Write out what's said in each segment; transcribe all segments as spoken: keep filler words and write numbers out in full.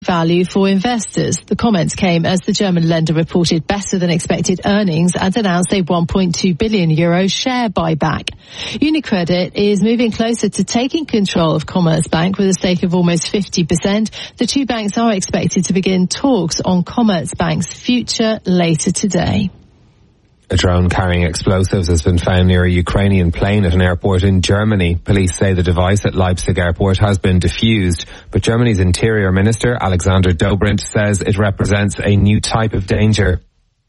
value for investors. The comments came as the German lender reported better than expected earnings and announced a one point two billion euro share buyback. UniCredit is moving closer to taking control of Commerzbank with a stake of almost fifty percent. The two banks are expected to begin talks on Commerzbank's future later today. A drone carrying explosives has been found near a Ukrainian plane at an airport in Germany. Police say the device at Leipzig airport has been defused, but Germany's Interior Minister Alexander Dobrindt says it represents a new type of danger.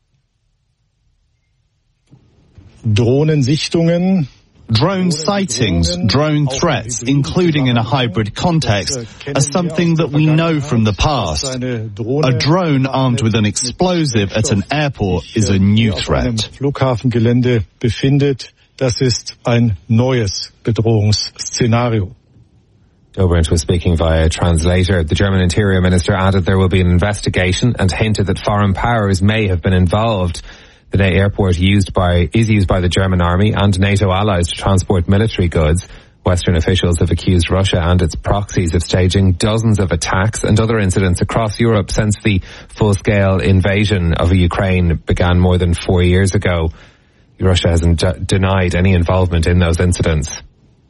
Drohnensichtungen. Drone sightings, drone threats, including in a hybrid context, are something that we know from the past. A drone armed with an explosive at an airport is a new threat. Flughafengelände befindet, das ist ein neues Bedrohungsszenario. Dobrindt was speaking via a translator. The German Interior Minister added there will be an investigation and hinted that foreign powers may have been involved. The airport used by, is used by the German army and NATO allies to transport military goods. Western officials have accused Russia and its proxies of staging dozens of attacks and other incidents across Europe since the full-scale invasion of Ukraine began more than four years ago. Russia hasn't d- denied any involvement in those incidents.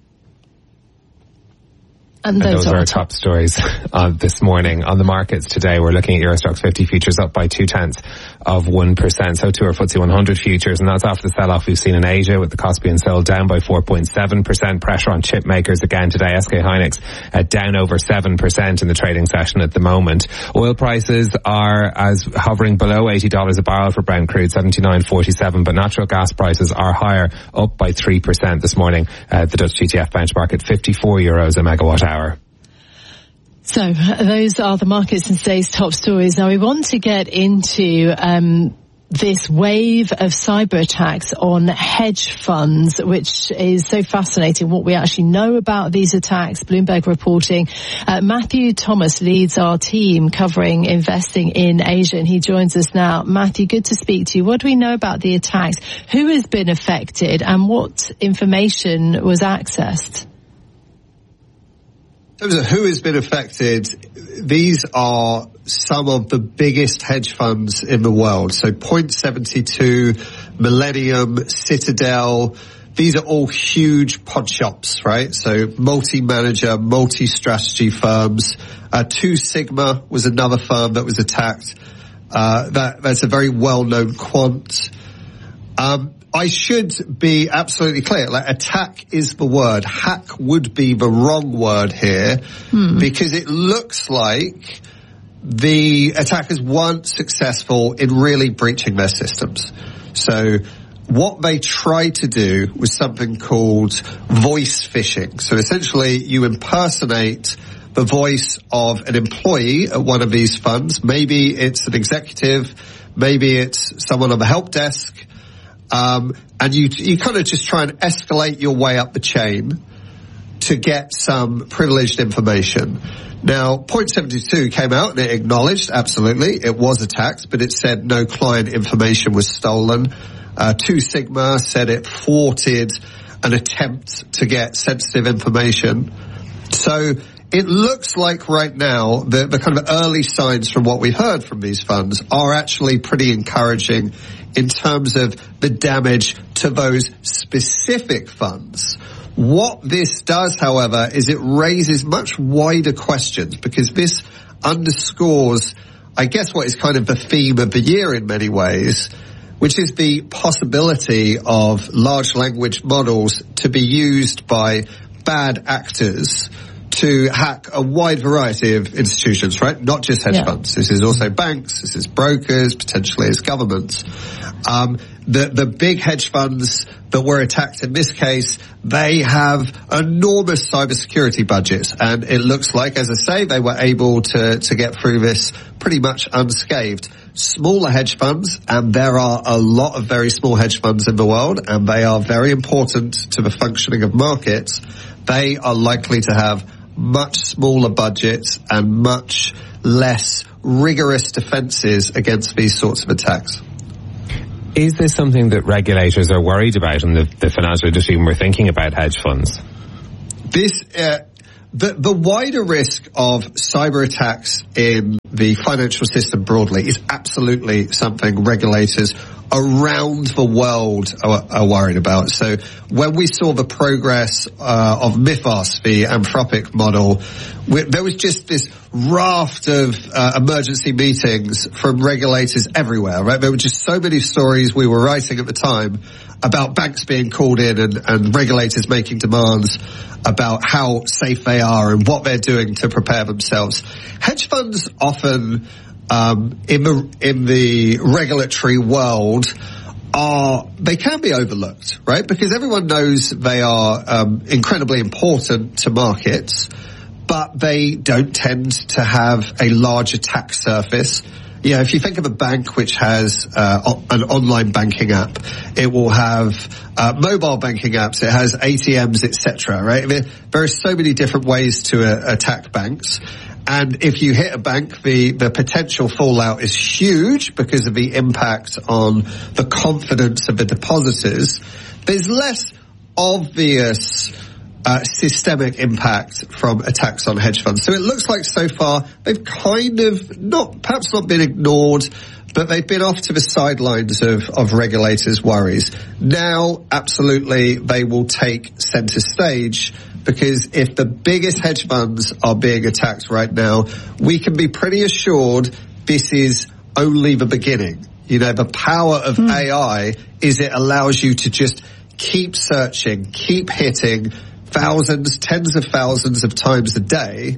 And those, those are are our top stories uh, this morning. On the markets today, we're looking at Euro Stoxx fifty futures up by two-tenths of one percent. So too are F T S E one hundred futures, and that's after the sell-off we've seen in Asia, with the Kospian sold down by four point seven percent. Pressure on chip makers again today. S K Hynix uh, down over seven percent in the trading session at the moment. Oil prices are as hovering below eighty dollars a barrel for Brent crude, seventy-nine forty-seven, but natural gas prices are higher, up by three percent this morning. Uh, the Dutch G T F benchmark at fifty-four euros a megawatt hour. So those are the markets and today's top stories. Now we want to get into um, this wave of cyber attacks on hedge funds, which is so fascinating, what we actually know about these attacks. Bloomberg reporting. Uh, Matthew Thomas leads our team covering investing in Asia, and he joins us now. Matthew, good to speak to you. What do we know about the attacks? Who has been affected and what information was accessed? In terms of who has been affected, these are some of the biggest hedge funds in the world. So Point seventy-two, Millennium, Citadel, these are all huge pod shops, right? So multi-manager, multi-strategy firms. Uh, Two Sigma was another firm that was attacked. Uh, that, that's a very well-known quant. Um, I should be absolutely clear. Like, attack is the word. Hack would be the wrong word here, hmm. because it looks like the attackers weren't successful in really breaching their systems. So what they tried to do was something called voice phishing. So essentially you impersonate the voice of an employee at one of these funds. Maybe it's an executive, maybe it's someone on the help desk. Um, and you, you kind of just try and escalate your way up the chain to get some privileged information. Now, Point seventy-two came out and it acknowledged, absolutely, it was attacked, but it said no client information was stolen. Uh, Two Sigma said it thwarted an attempt to get sensitive information. So it looks like right now the, the kind of early signs from what we've heard from these funds are actually pretty encouraging in terms of the damage to those specific funds. What this does, however, is it raises much wider questions, because this underscores, I guess, what is kind of the theme of the year in many ways, which is the possibility of large language models to be used by bad actors to hack a wide variety of institutions, right? Not just hedge yeah. funds. This is also banks, this is brokers, potentially it's governments. Um, the, the big hedge funds that were attacked in this case, they have enormous cybersecurity budgets. And it looks like, as I say, they were able to, to get through this pretty much unscathed. Smaller hedge funds, and there are a lot of very small hedge funds in the world, and they are very important to the functioning of markets. They are likely to have much smaller budgets and much less rigorous defenses against these sorts of attacks. Is this something that regulators are worried about in the, the financial industry when we're thinking about hedge funds? This, uh, The, the wider risk of cyber attacks in the financial system broadly is absolutely something regulators around the world are, are worried about. So when we saw the progress uh, of Mythos, the Anthropic model, we, there was just this raft of uh, emergency meetings from regulators everywhere, right? There were just so many stories we were writing at the time about banks being called in and, and regulators making demands about how safe they are and what they're doing to prepare themselves. Hedge funds often Um, in the in the regulatory world are they can be overlooked, right? Because everyone knows they are um, incredibly important to markets, but they don't tend to have a large attack surface. You know, if you think of a bank which has uh, an online banking app, it will have uh, mobile banking apps, it has A T Ms, et cetera. Right? There, there are so many different ways to uh, attack banks. And if you hit a bank, the, the potential fallout is huge because of the impact on the confidence of the depositors. There's less obvious uh, systemic impact from attacks on hedge funds. So it looks like so far they've kind of not, perhaps not been ignored, but they've been off to the sidelines of, of regulators' worries. Now, absolutely, they will take center stage, because if the biggest hedge funds are being attacked right now, we can be pretty assured this is only the beginning. You know, the power of mm. A I is it allows you to just keep searching, keep hitting thousands, tens of thousands of times a day.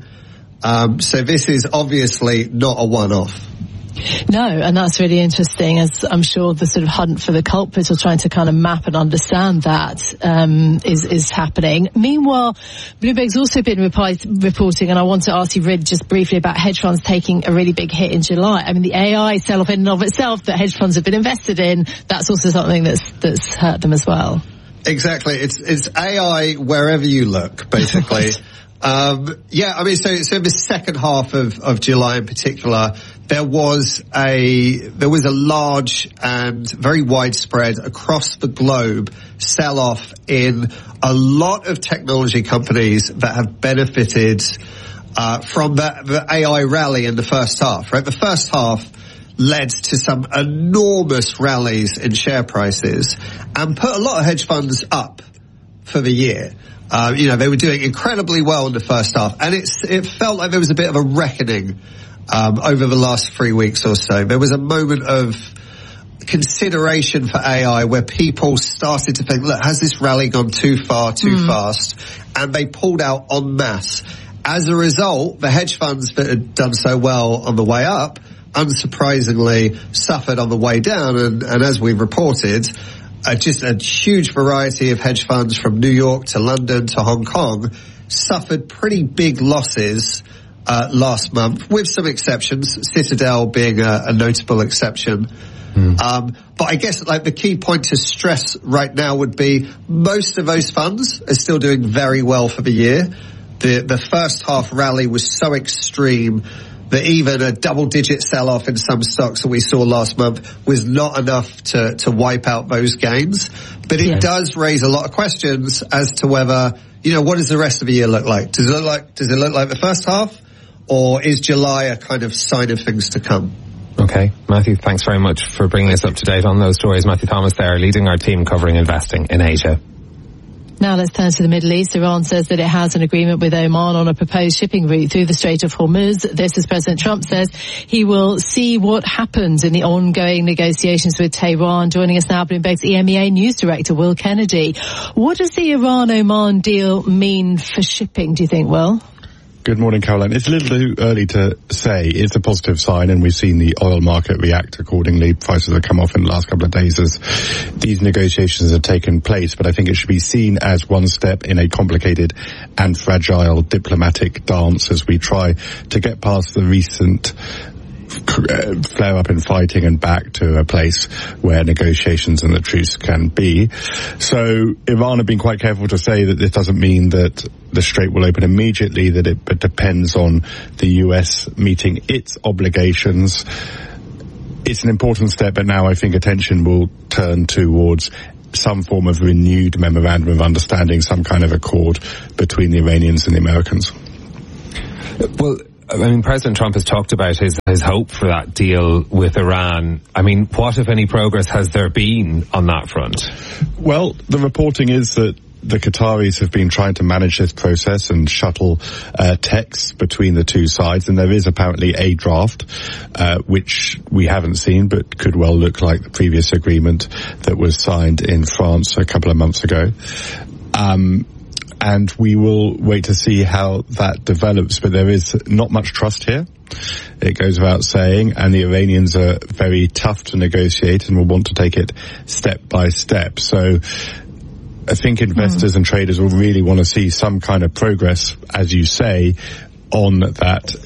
Um, so this is obviously not a one-off. No, and that's really interesting, as I'm sure the sort of hunt for the culprits or trying to kind of map and understand that um, is, is happening. Meanwhile, Bloomberg's also been reply, reporting, and I want to ask you really just briefly about hedge funds taking a really big hit in July. I mean, the A I sell-off in and of itself that hedge funds have been invested in, that's also something that's that's hurt them as well. Exactly. It's, it's A I wherever you look, basically. Um, yeah, I mean, so, so the second half of, of July in particular, there was a, there was a large and very widespread across the globe sell-off in a lot of technology companies that have benefited, uh, from the, the A I rally in the first half, right? The first half led to some enormous rallies in share prices and put a lot of hedge funds up for the year. Uh, you know, they were doing incredibly well in the first half, and it's, it felt like there was a bit of a reckoning, um, over the last three weeks or so. There was a moment of consideration for A I where people started to think, look, has this rally gone too far, too mm. fast? And they pulled out en masse. As a result, the hedge funds that had done so well on the way up, unsurprisingly, suffered on the way down, and, and as we've reported, Uh, just a huge variety of hedge funds from New York to London to Hong Kong suffered pretty big losses uh, last month, with some exceptions, Citadel being a, a notable exception. Mm. Um, but I guess like the key point to stress right now would be most of those funds are still doing very well for the year. The, the first half rally was so extreme that even a double-digit sell-off in some stocks that we saw last month was not enough to, to wipe out those gains. But it yes. does raise a lot of questions as to whether, you know, what does the rest of the year look like? Does it look like, does it look like the first half? Or is July a kind of sign of things to come? Okay. Matthew, thanks very much for bringing us up to date on those stories. Matthew Thomas there, leading our team covering investing in Asia. Now let's turn to the Middle East. Iran says that it has an agreement with Oman on a proposed shipping route through the Strait of Hormuz. This as President Trump says he will see what happens in the ongoing negotiations with Tehran. Joining us now, Bloomberg's E M E A News Director, Will Kennedy. What does the Iran-Oman deal mean for shipping, do you think, Will? Good morning, Caroline. It's a little too early to say. It's a positive sign, and we've seen the oil market react accordingly. Prices have come off in the last couple of days as these negotiations have taken place, but I think it should be seen as one step in a complicated and fragile diplomatic dance as we try to get past the recent flare up in fighting and back to a place where negotiations and the truce can be. So Iran have been quite careful to say that this doesn't mean that the strait will open immediately, that it depends on the U S meeting its obligations. It's an important step, but now I think attention will turn towards some form of renewed memorandum of understanding, some kind of accord between the Iranians and the Americans. Well, I mean, President Trump has talked about his, his hope for that deal with Iran. I mean, what, if any, progress has there been on that front? Well, the reporting is that the Qataris have been trying to manage this process and shuttle uh, texts between the two sides, and there is apparently a draft uh, which we haven't seen but could well look like the previous agreement that was signed in France a couple of months ago. Um, and we will wait to see how that develops, but there is not much trust here. It goes without saying, and the Iranians are very tough to negotiate and will want to take it step by step. So I think investors mm. and traders will really want to see some kind of progress, as you say, on that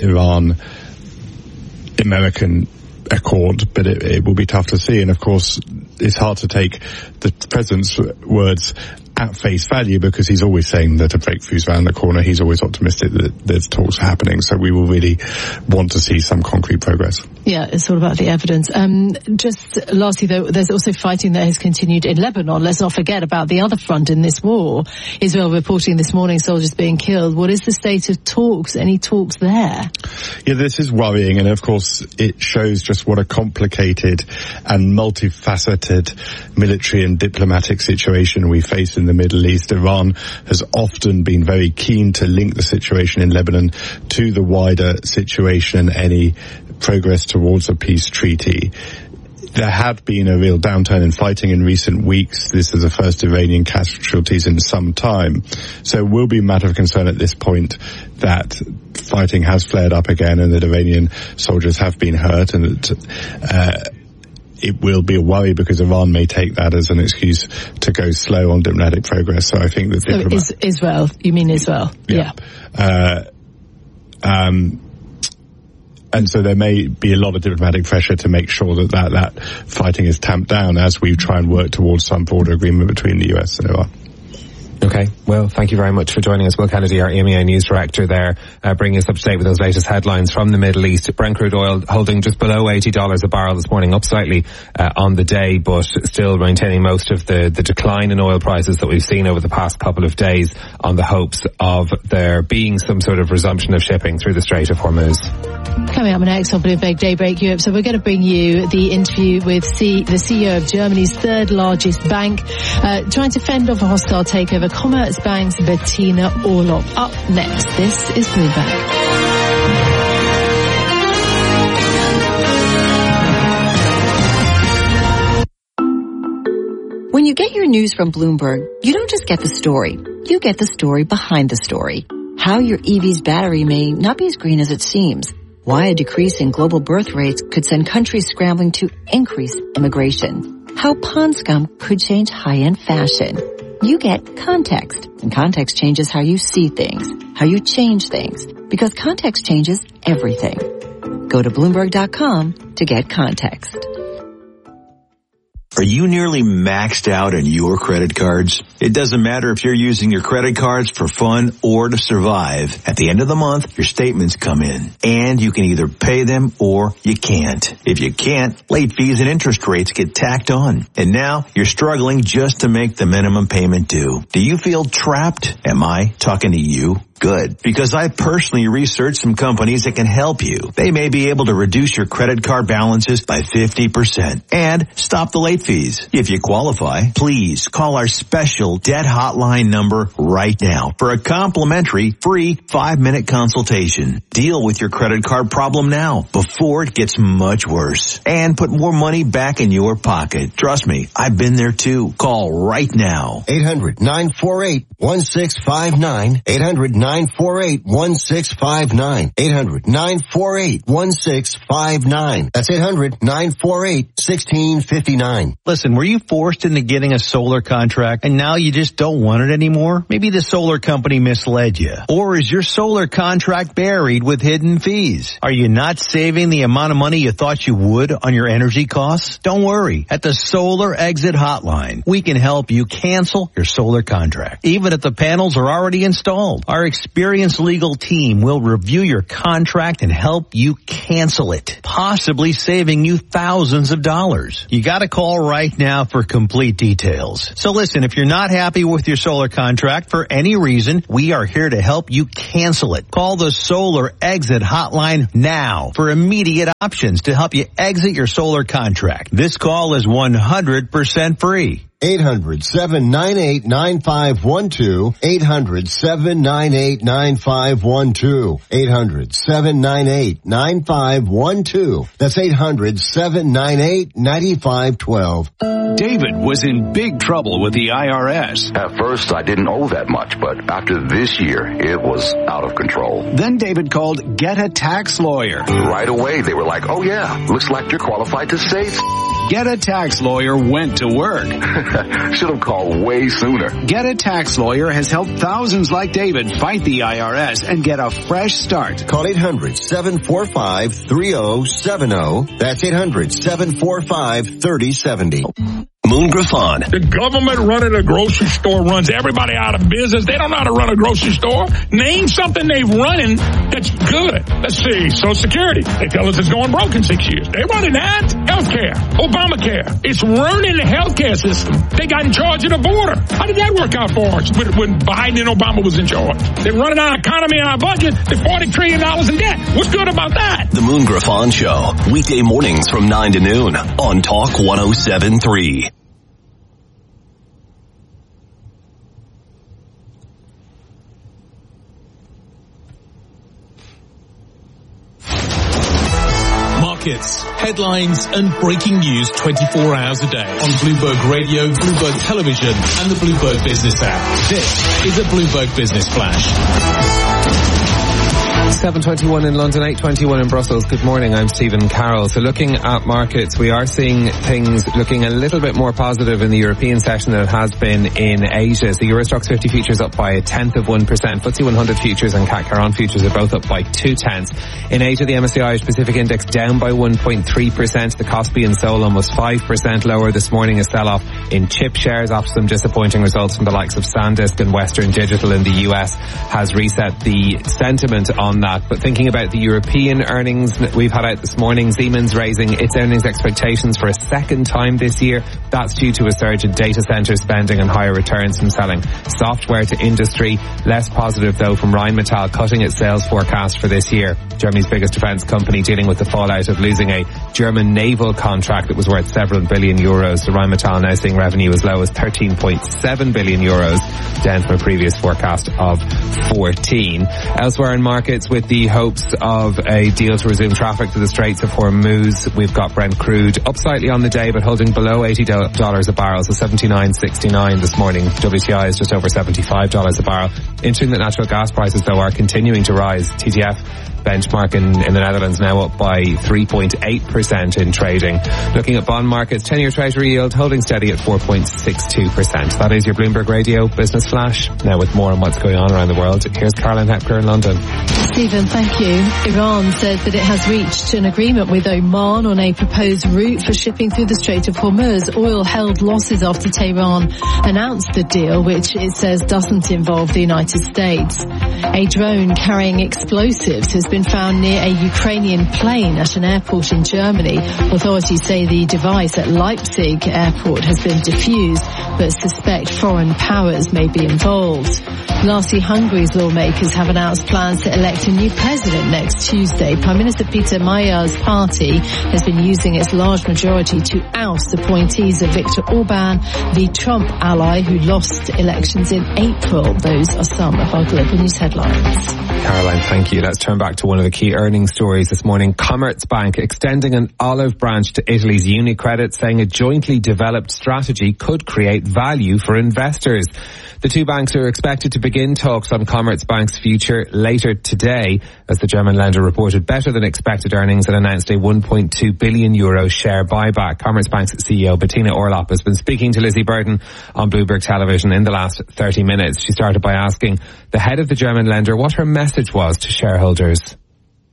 Iran-American accord, but it, it will be tough to see. And of course, it's hard to take the president's words at face value because he's always saying that a breakthrough's around the corner. He's always optimistic that there's talks happening. So we will really want to see some concrete progress. Yeah, it's all about the evidence. Um, just lastly, though, there's also fighting that has continued in Lebanon. Let's not forget about the other front in this war. Israel reporting this morning soldiers being killed. What is the state of talks? Any talks there? Yeah, this is worrying, and of course it shows just what a complicated and multifaceted military and diplomatic situation we face in the Middle East. Iran has often been very keen to link the situation in Lebanon to the wider situation and any progress towards a peace treaty. There had been a real downturn in fighting in recent weeks. This is the first Iranian casualties in some time. So it will be a matter of concern at this point that fighting has flared up again and that Iranian soldiers have been hurt, and that uh, it will be a worry because Iran may take that as an excuse to go slow on diplomatic progress. So I think that... So is, Israel, you mean Israel? Yeah. yeah. Uh, um, And so there may be a lot of diplomatic pressure to make sure that, that that fighting is tamped down as we try and work towards some broader agreement between the U S and Iran. Okay, well, thank you very much for joining us. Will Kennedy, our E M E A News Director there, uh, bringing us up to date with those latest headlines from the Middle East. Brent crude oil holding just below eighty dollars a barrel this morning, up slightly uh, on the day, but still maintaining most of the, the decline in oil prices that we've seen over the past couple of days on the hopes of there being some sort of resumption of shipping through the Strait of Hormuz. Coming up next on Bloomberg Daybreak Europe, so we're going to bring you the interview with C- the C E O of Germany's third largest bank, uh, trying to fend off a hostile takeover, Commerzbank's Bettina Orlopp. Up next, this is Bloomberg. When you get your news from Bloomberg, you don't just get the story. You get the story behind the story. How your E V's battery may not be as green as it seems. Why a decrease in global birth rates could send countries scrambling to increase immigration. How pond scum could change high-end fashion. You get context, and context changes how you see things, how you change things, because context changes everything. Go to Bloomberg dot com to get context. Are you nearly maxed out on your credit cards? It doesn't matter if you're using your credit cards for fun or to survive. At the end of the month, your statements come in, and you can either pay them or you can't. If you can't, late fees and interest rates get tacked on. And now you're struggling just to make the minimum payment due. Do you feel trapped? Am I talking to you? Good, because I personally researched some companies that can help you. They may be able to reduce your credit card balances by fifty percent and stop the late fees. If you qualify, please call our special debt hotline number right now for a complimentary free five-minute consultation. Deal with your credit card problem now before it gets much worse and put more money back in your pocket. Trust me, I've been there too. Call right now. eight hundred nine four eight one six five nine. eight hundred nine four eight one six five nine. eight hundred nine four eight one six five nine. That's eight hundred nine four eight one six five nine. Listen, were you forced into getting a solar contract and now you just don't want it anymore? Maybe the solar company misled you. Or is your solar contract buried with hidden fees? Are you not saving the amount of money you thought you would on your energy costs? Don't worry. At the Solar Exit Hotline, we can help you cancel your solar contract, even if the panels are already installed. Our experienced legal team will review your contract and help you cancel it, possibly saving you thousands of dollars. You gotta call right now for complete details. So listen, if you're not happy with your solar contract for any reason, we are here to help you cancel it. Call the Solar Exit Hotline now for immediate options to help you exit your solar contract. This call is one hundred percent free. eight hundred, seven nine eight, nine five one two. eight hundred, seven nine eight, nine five one two. eight hundred, seven nine eight, nine five one two. That's eight hundred, seven nine eight, nine five one two. David was in big trouble with the I R S. At first, I didn't owe that much, but after this year, it was out of control. Then David called Get a Tax Lawyer. Right away, they were like, oh yeah, looks like you're qualified to save. Get a Tax Lawyer went to work. Should have called way sooner. Get a Tax Lawyer has helped thousands like David fight the I R S and get a fresh start. Call eight hundred, seven four five, three zero seven zero. That's eight hundred, seven four five, three zero seven zero. Moon Griffon. The government running a grocery store runs everybody out of business. They don't know how to run a grocery store. Name something they've running that's good. Let's see. Social Security. They tell us it's going broke in six years. They're running that. Healthcare. Obamacare. It's running the healthcare system. They got in charge of the border. How did that work out for us when, when Biden and Obama was in charge? They're running our economy and our budget. They're forty trillion dollars in debt. What's good about that? The Moon Griffon Show. Weekday mornings from nine to noon on Talk one oh seven point three. Markets, headlines and breaking news twenty-four hours a day on Bloomberg Radio, Bloomberg Television and the Bloomberg Business app. This is a Bloomberg Business Flash. seven twenty-one in London, eight twenty-one in Brussels. Good morning, I'm Stephen Carroll. So looking at markets, we are seeing things looking a little bit more positive in the European session than it has been in Asia. So Euro Stoxx fifty futures up by a tenth of one percent. F T S E one hundred futures and C A C Caron futures are both up by two tenths. In Asia, the M S C I Irish Pacific Index down by one point three percent. The Kospi and Seoul almost five percent lower this morning. A sell-off in chip shares after some disappointing results from the likes of SanDisk and Western Digital in the U S has reset the sentiment on that. But thinking about the European earnings that we've had out this morning, Siemens raising its earnings expectations for a second time this year. That's due to a surge in data center spending and higher returns from selling software to industry. Less positive though from Rheinmetall cutting its sales forecast for this year. Germany's biggest defence company dealing with the fallout of losing a German naval contract that was worth several billion euros. So Rheinmetall now seeing revenue as low as thirteen point seven billion euros, down from a previous forecast of fourteen. Elsewhere in markets, with the hopes of a deal to resume traffic to the Straits of Hormuz, we've got Brent crude up slightly on the day but holding below eighty dollars a barrel, so seventy-nine sixty-nine this morning. W T I is just over seventy-five dollars a barrel. Interesting that natural gas prices though are continuing to rise. T T F benchmark in, in the Netherlands now up by three point eight percent in trading. Looking at bond markets, ten-year Treasury yield holding steady at four point six two percent. That is your Bloomberg Radio Business Flash. Now with more on what's going on around the world, here's Caroline Hepker in London. Stephen, thank you. Iran says that it has reached an agreement with Oman on a proposed route for shipping through the Strait of Hormuz. Oil held losses after Tehran announced the deal, which it says doesn't involve the United States. A drone carrying explosives has been found near a Ukrainian plane at an airport in Germany. Authorities say the device at Leipzig airport has been defused, but suspect foreign powers may be involved. Lastly, Hungary's lawmakers have announced plans to elect a new president next Tuesday. Prime Minister Peter Majar's party has been using its large majority to oust appointees of Viktor Orban, the Trump ally who lost elections in April. Those are some of our global news headlines. Caroline, thank you. Let's turn back to one of the key earnings stories this morning. Commerzbank extending an olive branch to Italy's UniCredit, saying a jointly developed strategy could create value for investors. The two banks are expected to begin talks on Commerzbank's future later today, as the German lender reported better than expected earnings and announced a one point two billion euro share buyback. Commerzbank's C E O Bettina Orlopp has been speaking to Lizzie Burden on Bloomberg Television in the last thirty minutes. She started by asking the head of the German lender what her message was to shareholders.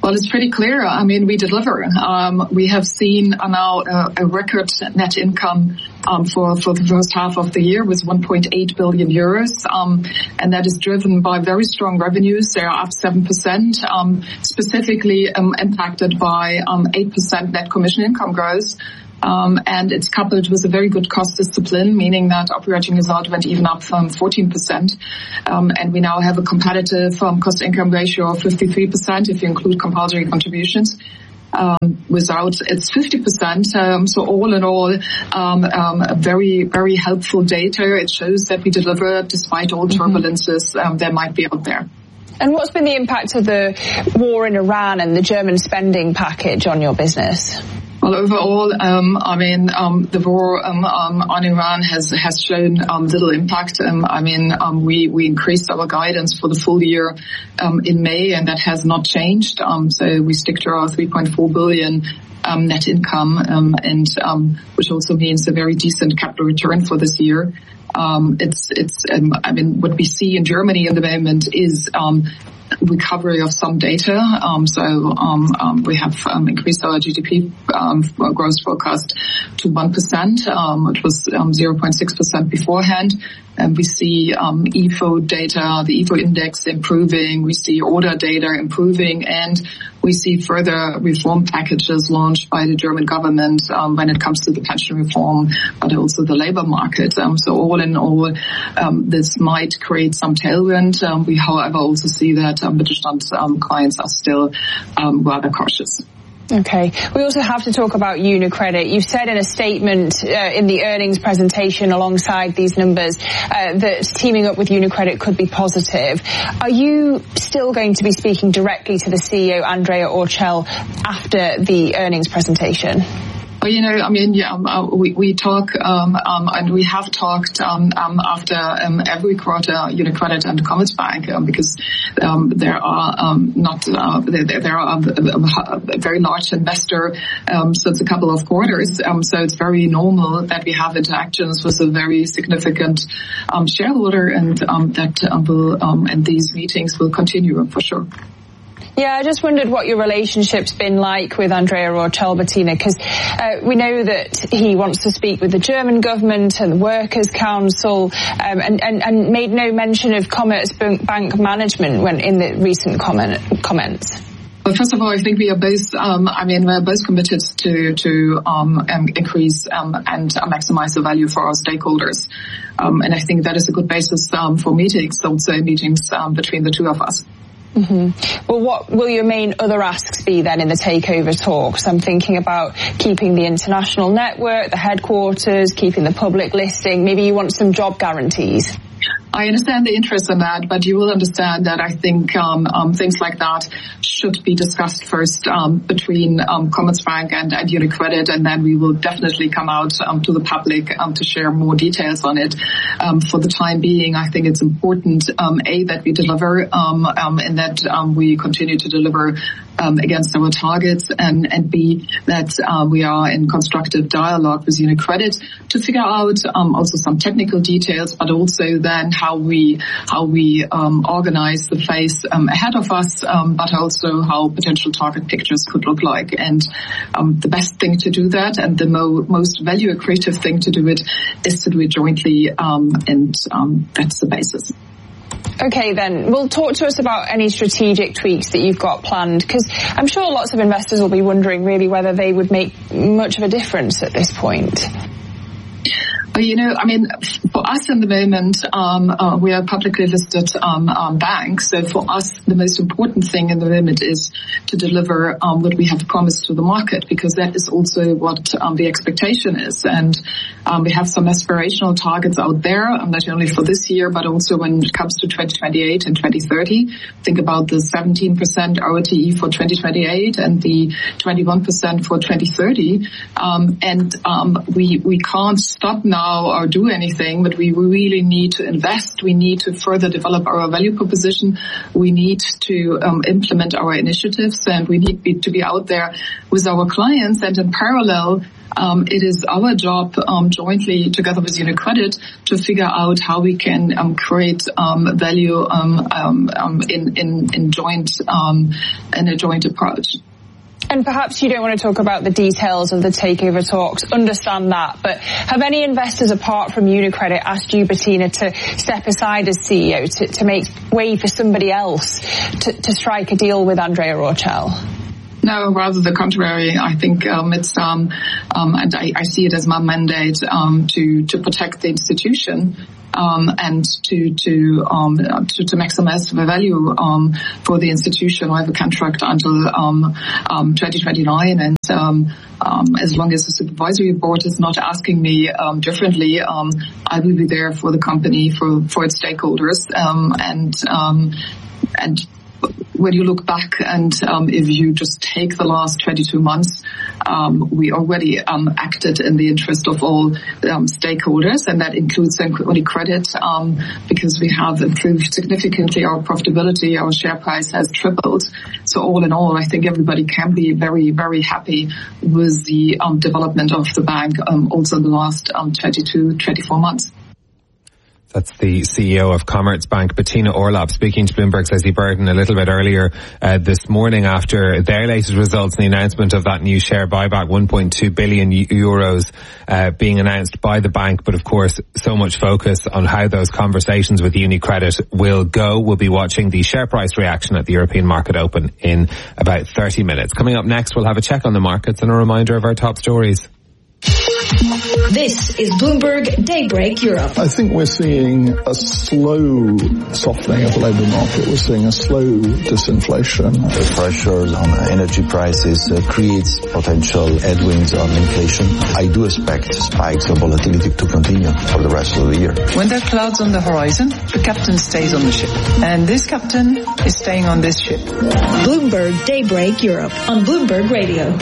Well, it's pretty clear. I mean, we deliver. Um, we have seen uh, now uh, a record net income um, for, for the first half of the year with one point eight billion euros. Um, and that is driven by very strong revenues. They are up seven percent, um, specifically um, impacted by um, eight percent net commission income growth. Um, and it's coupled with a very good cost discipline, meaning that operating result went even up from fourteen percent. Um, and we now have a competitive um, cost-income ratio of fifty-three percent if you include compulsory contributions. Um, without it's fifty percent. Um, so all in all, um, um, a very, very helpful data. It shows that we deliver despite all turbulences um, there might be out there. And what's been the impact of the war in Iran and the German spending package on your business? Well, overall, um, I mean, um, the war um, um, on Iran has has shown um, little impact. Um, I mean, um, we we increased our guidance for the full year um, in May, and that has not changed. Um, so we stick to our three point four billion um, net income, um, and um, which also means a very decent capital return for this year. Um, it's it's um, I mean, what we see in Germany in the moment is Um, recovery of some data. Um, so um, um, we have um, increased our G D P um, growth forecast to one percent. Um, it was um, zero point six percent beforehand. And we see um, I F O data, the I F O index improving. We see order data improving. And we see further reform packages launched by the German government um, when it comes to the pension reform, but also the labor market. Um, so all in all, um, this might create some tailwind. Um, we, however, also see that um, Mittelstand um, clients are still um, rather cautious. Okay. We also have to talk about UniCredit. You've said in a statement uh, in the earnings presentation alongside these numbers uh, that teaming up with UniCredit could be positive. Are you still going to be speaking directly to the C E O, Andrea Orcel, after the earnings presentation? Well, you know, I mean, yeah, um, uh, we, we talk, um, um, and we have talked, um, um, after, um, every quarter, UniCredit and Commerzbank, um, because, um, there are, um, not, uh, there, there are a, a very large investor, um, since a couple of quarters. Um, so it's very normal that we have interactions with a very significant, um, shareholder, and, um, that, um, will, um, and these meetings will continue for sure. Yeah, I just wondered what your relationship's been like with Andrea Orcel, Bettina, because uh, we know that he wants to speak with the German government and the Workers' Council, um, and, and, and made no mention of Commerzbank management when in the recent comment, comments. Well, first of all, I think we are both, um, I mean, we're both committed to, to, um, um increase, um, and uh, maximize the value for our stakeholders. Um, and I think that is a good basis, um, for meetings, also meetings, um, between the two of us. Mm-hmm. Well, what will your main other asks be then in the takeover talks? I'm thinking about keeping the international network, the headquarters, keeping the public listing. Maybe you want some job guarantees. I understand the interest in that, but you will understand that I think um, um, things like that should be discussed first um, between um, Commerzbank and, and UniCredit, and then we will definitely come out um, to the public um, to share more details on it. Um, for the time being, I think it's important, um, A, that we deliver, um, um, and that um, we continue to deliver Um, against our targets, and, and B, that uh, we are in constructive dialogue with UniCredit to figure out um, also some technical details, but also then how we how we um, organize the phase um, ahead of us, um, but also how potential target pictures could look like. And um, the best thing to do that, and the mo- most value accretive thing to do it, is to do it jointly, um, and um, that's the basis. Okay, then. Well, talk to us about any strategic tweaks that you've got planned, because I'm sure lots of investors will be wondering really whether they would make much of a difference at this point. Well, you know, I mean, for us in the moment, um, uh, we are a publicly listed um, um, bank. So for us, the most important thing in the moment is to deliver um, what we have promised to the market, because that is also what um, the expectation is. And um, we have some aspirational targets out there, um, not only for this year, but also when it comes to twenty twenty-eight and twenty thirty. Think about the seventeen percent R O T E for twenty twenty-eight and the twenty-one percent for twenty thirty. Um, and um, we we can't stop now or do anything, but we really need to invest. We need to further develop our value proposition. We need to um, implement our initiatives, and we need be, to be out there with our clients. And in parallel, um, it is our job um, jointly together with UniCredit to figure out how we can um, create um, value um, um, um, in, in, in joint um, in a joint approach. And perhaps you don't want to talk about the details of the takeover talks, understand that, but have any investors apart from UniCredit asked you, Bettina, to step aside as C E O to, to make way for somebody else to, to strike a deal with Andrea Orcel? No, rather the contrary. I think um, it's, um, um, and I, I see it as my mandate um, to, to protect the institution um, and to to, um, to to maximize the value um, for the institution. I have a contract until um, um, twenty twenty-nine, and um, um, as long as the supervisory board is not asking me um, differently, um, I will be there for the company, for for its stakeholders, um, and um, and. When you look back and um, if you just take the last twenty-two months, um, we already um, acted in the interest of all um, stakeholders, and that includes UniCredit um, because we have improved significantly our profitability. Our share price has tripled. So all in all, I think everybody can be very, very happy with the um, development of the bank um, also in the last um, twenty-two, twenty-four months. That's the C E O of Commerzbank, Bettina Orlopp, speaking to Bloomberg's Leslie Burden a little bit earlier uh, this morning after their latest results and the announcement of that new share buyback, one point two billion euros uh, being announced by the bank. But of course, so much focus on how those conversations with UniCredit will go. We'll be watching the share price reaction at the European market open in about thirty minutes. Coming up next, we'll have a check on the markets and a reminder of our top stories. This is Bloomberg Daybreak Europe. I think we're seeing a slow softening of the labour market. We're seeing a slow disinflation. The pressures on energy prices uh, creates potential headwinds on inflation. I do expect spikes of volatility to continue for the rest of the year. When there are clouds on the horizon, the captain stays on the ship. And this captain is staying on this ship. Bloomberg Daybreak Europe on Bloomberg Radio.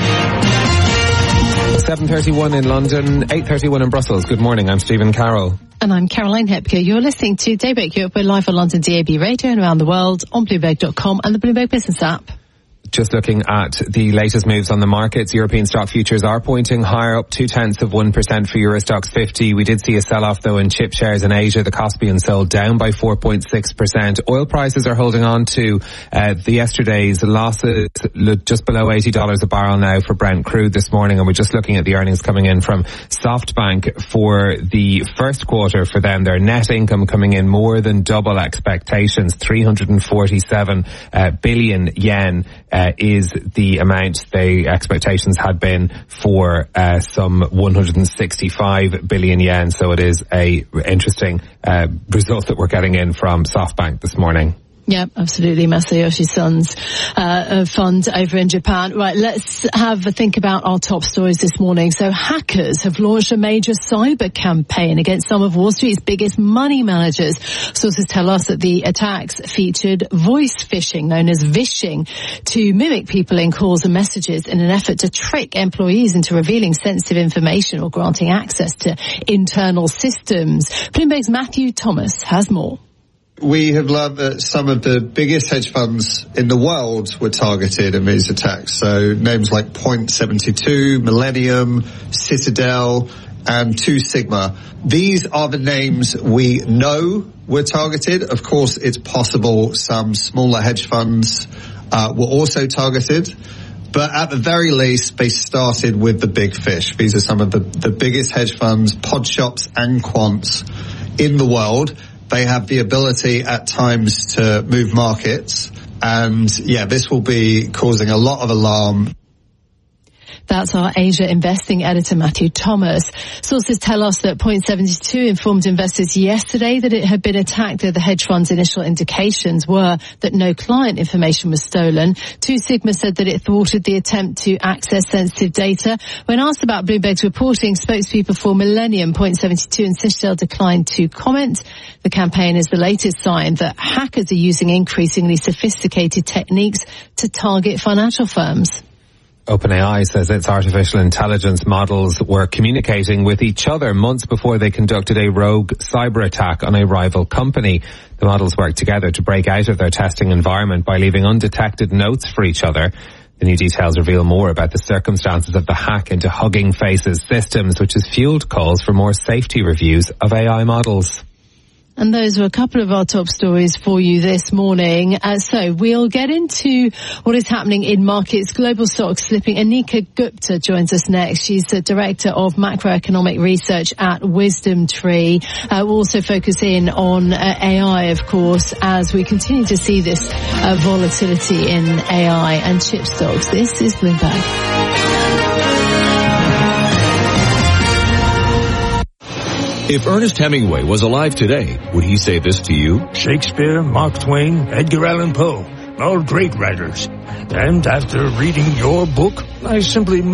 seven thirty-one in London, eight thirty-one in Brussels. Good morning, I'm Stephen Carroll. And I'm Caroline Hepker. You're listening to Daybreak Europe. We're live on London D A B Radio and around the world on Bloomberg dot com and the Bloomberg Business app. Just looking at the latest moves on the markets, European stock futures are pointing higher, up two tenths of one percent for Euro Stoxx fifty. We did see a sell-off though in chip shares in Asia. The Caspian sold down by four point six percent. Oil prices are holding on to uh, the yesterday's losses, just below eighty dollars a barrel now for Brent crude this morning. And we're just looking at the earnings coming in from SoftBank for the first quarter for them. Their net income coming in more than double expectations, three hundred forty-seven uh, billion yen. Uh, is the amount the expectations had been for uh, some one hundred sixty-five billion yen. So it is a interesting uh, result that we're getting in from SoftBank this morning. Yeah, absolutely. Masayoshi Son's uh, fund over in Japan. Right, let's have a think about our top stories this morning. So hackers have launched a major cyber campaign against some of Wall Street's biggest money managers. Sources tell us that the attacks featured voice phishing, known as vishing, to mimic people in calls and messages in an effort to trick employees into revealing sensitive information or granting access to internal systems. Bloomberg's Matthew Thomas has more. We have learned that some of the biggest hedge funds in the world were targeted in these attacks. So names like Point seventy-two, Millennium, Citadel, and Two Sigma. These are the names we know were targeted. Of course, it's possible some smaller hedge funds uh, were also targeted. But at the very least, they started with the big fish. These are some of the, the biggest hedge funds, pod shops and quants in the world. They have the ability at times to move markets. And yeah, this will be causing a lot of alarm. That's our Asia investing editor, Matthew Thomas. Sources tell us that Point seventy-two informed investors yesterday that it had been attacked, though the hedge fund's initial indications were that no client information was stolen. Two Sigma said that it thwarted the attempt to access sensitive data. When asked about Bloomberg's reporting, spokespeople for Millennium, Point seventy-two and Citadel declined to comment. The campaign is the latest sign that hackers are using increasingly sophisticated techniques to target financial firms. OpenAI says its artificial intelligence models were communicating with each other months before they conducted a rogue cyber attack on a rival company. The models worked together to break out of their testing environment by leaving undetected notes for each other. The new details reveal more about the circumstances of the hack into Hugging Face's systems, which has fueled calls for more safety reviews of A I models. And those were a couple of our top stories for you this morning. Uh, so we'll get into what is happening in markets. Global stocks slipping. Anika Gupta joins us next. She's the Director of Macroeconomic Research at Wisdom Tree. Uh, we'll also focus in on uh, A I, of course, as we continue to see this uh, volatility in A I and chip stocks. This is Bloomberg. If Ernest Hemingway was alive today, would he say this to you? Shakespeare, Mark Twain, Edgar Allan Poe, all great writers. And after reading your book, I simply